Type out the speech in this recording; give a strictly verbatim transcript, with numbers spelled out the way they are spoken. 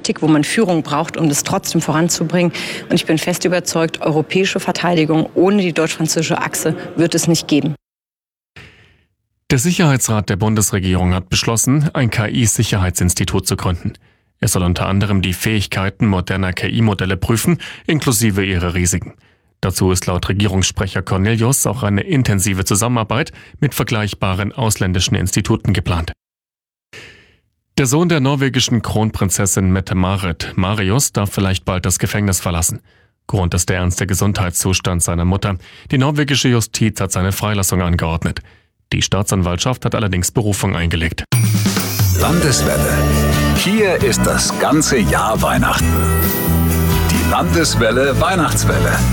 Politik, wo man Führung braucht, um das trotzdem voranzubringen. Und ich bin fest überzeugt, europäische Verteidigung ohne die deutsch-französische Achse wird es nicht geben. Der Sicherheitsrat der Bundesregierung hat beschlossen, ein K I-Sicherheitsinstitut zu gründen. Es soll unter anderem die Fähigkeiten moderner K I-Modelle prüfen, inklusive ihre Risiken. Dazu ist laut Regierungssprecher Cornelius auch eine intensive Zusammenarbeit mit vergleichbaren ausländischen Instituten geplant. Der Sohn der norwegischen Kronprinzessin Mette-Marit, Marius, darf vielleicht bald das Gefängnis verlassen. Grund ist der ernste Gesundheitszustand seiner Mutter. Die norwegische Justiz hat seine Freilassung angeordnet. Die Staatsanwaltschaft hat allerdings Berufung eingelegt. Landeswelle. Hier ist das ganze Jahr Weihnachten. Die Landeswelle Weihnachtswelle.